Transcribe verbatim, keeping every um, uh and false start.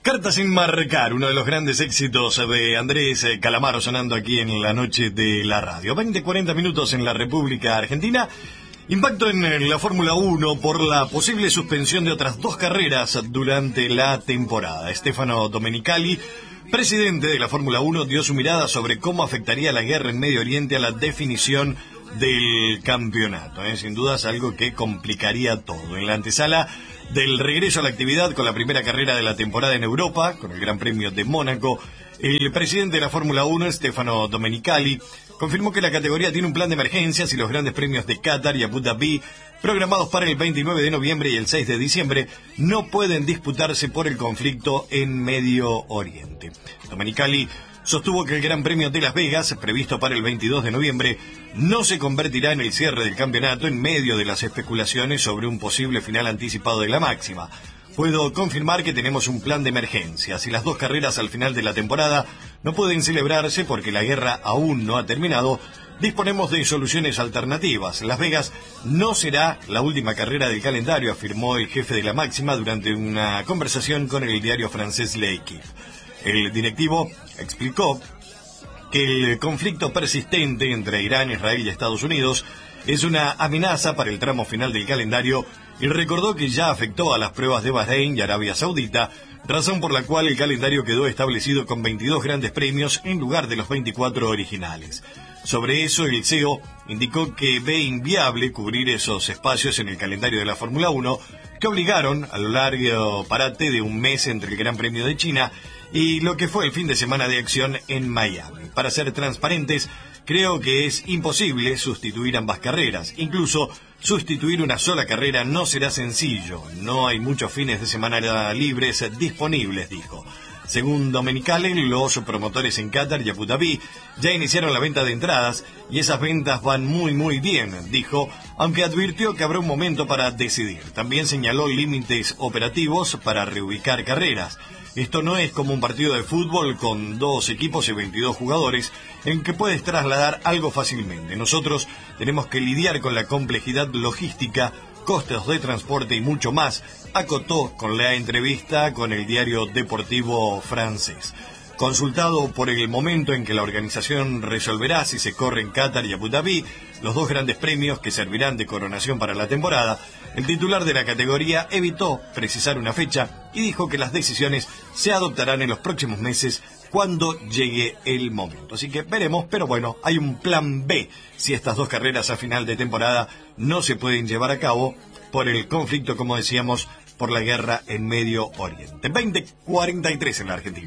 Cartas sin marcar, uno de los grandes éxitos de Andrés Calamaro sonando aquí en la noche de la radio. veinte cuarenta minutos en la República Argentina. Impacto en la Fórmula uno por la posible suspensión de otras dos carreras durante la temporada. Stefano Domenicali, presidente de la Fórmula uno, dio su mirada sobre cómo afectaría la guerra en Medio Oriente a la definición del campeonato. ¿eh? Sin duda es algo que complicaría todo. En la antesala del regreso a la actividad con la primera carrera de la temporada en Europa, con el Gran Premio de Mónaco, el presidente de la Fórmula uno, Stefano Domenicali, confirmó que la categoría tiene un plan de emergencias y los grandes premios de Qatar y Abu Dhabi, programados para el veintinueve de noviembre y el seis de diciembre, no pueden disputarse por el conflicto en Medio Oriente. Domenicali sostuvo que el Gran Premio de Las Vegas, previsto para el veintidós de noviembre, no se convertirá en el cierre del campeonato en medio de las especulaciones sobre un posible final anticipado de la máxima. Puedo confirmar que tenemos un plan de emergencias y las dos carreras al final de la temporada no pueden celebrarse porque la guerra aún no ha terminado. Disponemos de soluciones alternativas. Las Vegas no será la última carrera del calendario, afirmó el jefe de la máxima durante una conversación con el diario francés L'Équipe. El directivo explicó que el conflicto persistente entre Irán, Israel y Estados Unidos es una amenaza para el tramo final del calendario y recordó que ya afectó a las pruebas de Bahrein y Arabia Saudita, razón por la cual el calendario quedó establecido con veintidós grandes premios en lugar de los veinticuatro originales. Sobre eso, el C E O indicó que ve inviable cubrir esos espacios en el calendario de la Fórmula uno, que obligaron a lo largo parate de un mes entre el Gran Premio de China y lo que fue el fin de semana de acción en Miami. Para ser transparentes, creo que es imposible sustituir ambas carreras. Incluso sustituir una sola carrera no será sencillo. No hay muchos fines de semana libres disponibles, dijo. Según Domenicali, los promotores en Qatar y Abu Dhabi ya iniciaron la venta de entradas y esas ventas van muy muy bien, dijo, aunque advirtió que habrá un momento para decidir. También señaló límites operativos para reubicar carreras. Esto no es como un partido de fútbol con dos equipos y veintidós jugadores en que puedes trasladar algo fácilmente. Nosotros tenemos que lidiar con la complejidad logística, costos de transporte y mucho más, acotó con la entrevista con el diario deportivo francés. Consultado por el momento en que la organización resolverá si se corre en Qatar y Abu Dhabi, los dos grandes premios que servirán de coronación para la temporada, el titular de la categoría evitó precisar una fecha y dijo que las decisiones se adoptarán en los próximos meses cuando llegue el momento. Así que veremos, pero bueno, hay un plan B si estas dos carreras a final de temporada no se pueden llevar a cabo por el conflicto, como decíamos, por la guerra en Medio Oriente. veinte cuarenta y tres en la Argentina.